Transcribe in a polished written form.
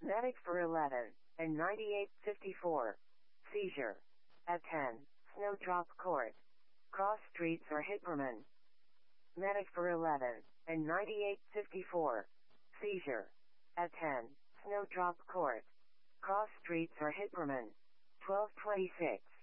Medic for 11 and 9854. Seizure. At 10, Snowdrop Court. Cross streets are Hipperman. Medic for 11 and 9854. Seizure. At 10, Snowdrop Court. Cross streets are Hipperman. 1226.